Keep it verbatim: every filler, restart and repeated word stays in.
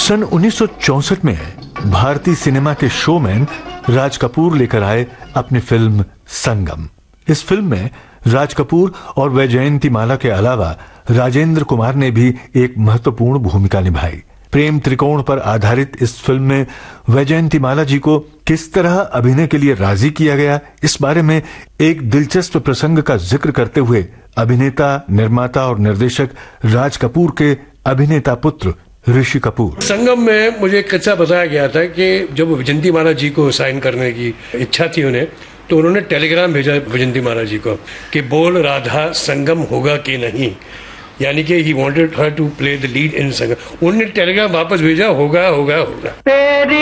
सन उन्नीस सौ चौसठ में भारतीय सिनेमा के शोमैन राज कपूर लेकर आए अपनी फिल्म संगम। इस फिल्म में राज कपूर और वैजयंती माला के अलावा राजेंद्र कुमार ने भी एक महत्वपूर्ण भूमिका निभाई। प्रेम त्रिकोण पर आधारित इस फिल्म में वैजयंती माला जी को किस तरह अभिनय के लिए राजी किया गया, इस बारे में एक दिलचस्प प्रसंग का जिक्र करते हुए अभिनेता, निर्माता और निर्देशक राज कपूर के अभिनेता पुत्र ऋषि कपूर। संगम में मुझे किस्सा बताया गया था कि जब वैजयंती माला जी को साइन करने की इच्छा थी उन्हें, तो उन्होंने टेलीग्राम भेजा वैजयंती माला जी को कि बोल राधा संगम होगा कि नहीं, यानी कि he wanted her to play the lead in संगम। उन्होंने टेलीग्राम वापस भेजा, होगा होगा होगा।